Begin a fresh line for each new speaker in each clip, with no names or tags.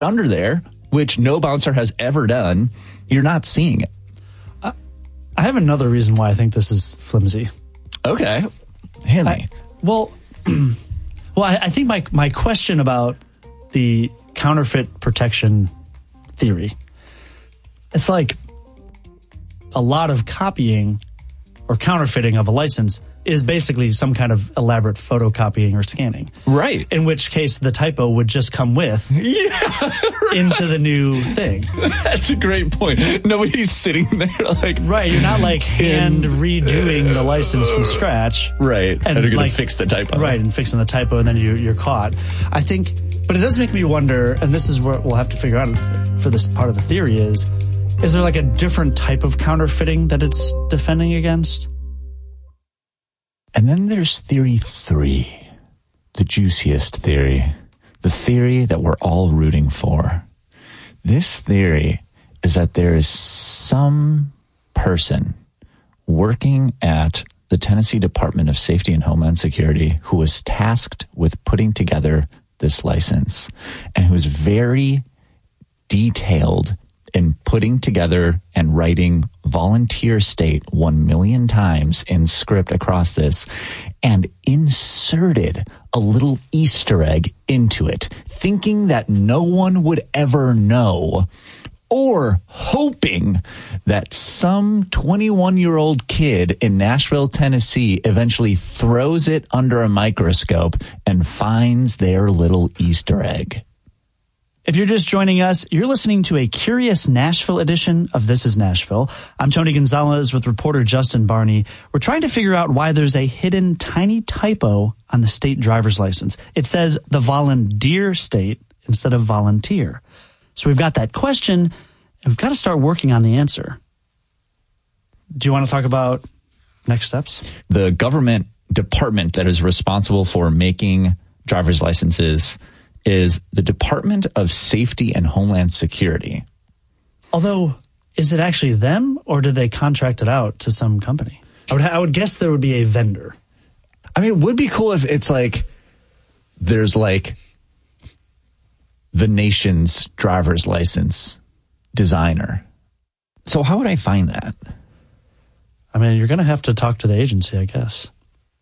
under there, which no bouncer has ever done, you're not seeing it.
I have another reason why I think this is flimsy.
Okay. Hit me.
I think my question about the counterfeit protection theory, it's like a lot of copying or counterfeiting of a license is basically some kind of elaborate photocopying or scanning.
Right.
In which case the typo would just come with into the new thing.
That's a great point. Nobody's sitting there like...
Right, you're not like hand redoing the license from scratch.
Right, and you're going to fix the typo.
Right, and fixing the typo, and then you're caught. I think, but it does make me wonder, and this is what we'll have to figure out for this part of the theory is there like a different type of counterfeiting that it's defending against?
And then there's theory 3, the juiciest theory, the theory that we're all rooting for. This theory is that there is some person working at the Tennessee Department of Safety and Homeland Security who was tasked with putting together this license and who is very detailed in putting together and writing volunteer state 1 million times in script across this and inserted a little Easter egg into it, thinking that no one would ever know, or hoping that some 21-year-old kid in Nashville, Tennessee eventually throws it under a microscope and finds their little Easter egg.
If you're just joining us, you're listening to a Curious Nashville edition of This is Nashville. I'm Tony Gonzalez with reporter Justin Barney. We're trying to figure out why there's a hidden tiny typo on the state driver's license. It says the volunteer state instead of volunteer. So we've got that question, and we've got to start working on the answer. Do you want to talk about next steps?
The government department that is responsible for making driver's licenses is the Department of Safety and Homeland Security.
Although, is it actually them, or did they contract it out to some company? I would guess there would be a vendor.
I mean, it would be cool if it's like, there's like the nation's driver's license designer. So how would I find that?
I mean, you're going to have to talk to the agency, I guess.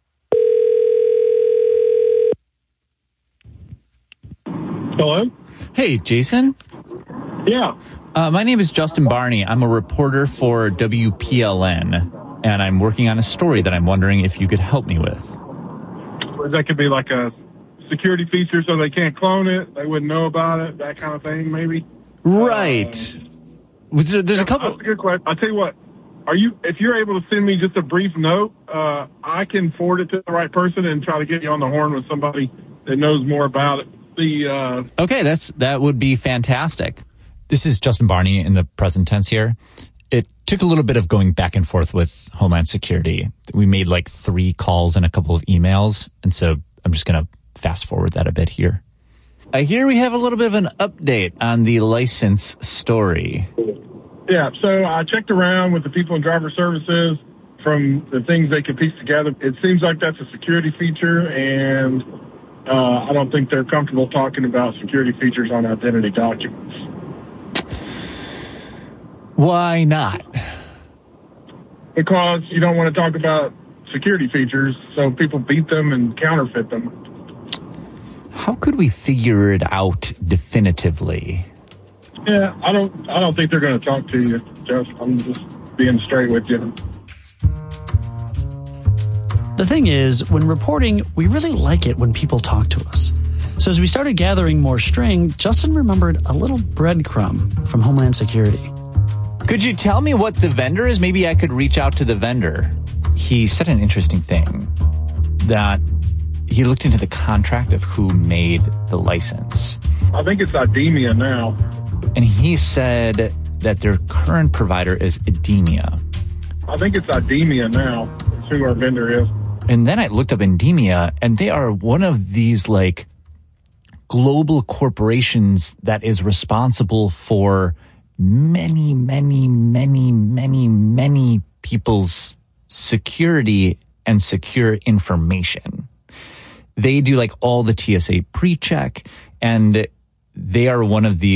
Hello?
Hey, Jason.
Yeah.
My name is Justin Barney. I'm a reporter for WPLN, and I'm working on a story that I'm wondering if you could help me with.
That could be like a security feature so they can't clone it, they wouldn't know about it, that kind of thing, maybe?
Right. There's a couple...
That's a good question. I'll tell you what. If you're able to send me just a brief note, I can forward it to the right person and try to get you on the horn with somebody that knows more about it.
Okay, that would be fantastic. This is Justin Barney in the present tense here. It took a little bit of going back and forth with Homeland Security. We made like 3 calls and a couple of emails, and so I'm just going to fast forward that a bit here. I hear we have a little bit of an update on the license story.
Yeah, so I checked around with the people in driver services from the things they could piece together. It seems like that's a security feature, and I don't think they're comfortable talking about security features on identity documents.
Why not?
Because you don't want to talk about security features, so people beat them and counterfeit them.
How could we figure it out definitively?
Yeah, I don't think they're going to talk to you, Jeff. I'm just being straight with you.
The thing is, when reporting, we really like it when people talk to us. So as we started gathering more string, Justin remembered a little breadcrumb from Homeland Security.
Could you tell me what the vendor is? Maybe I could reach out to the vendor. He said an interesting thing, that he looked into the contract of who made the license.
I think it's Idemia now.
And he said that their current provider is Idemia.
I think it's Idemia now. That's who our vendor is.
And then I looked up Idemia, and they are one of these like global corporations that is responsible for many, many, many, many, many people's security and secure information. They do like all the TSA pre-check, and they are one of the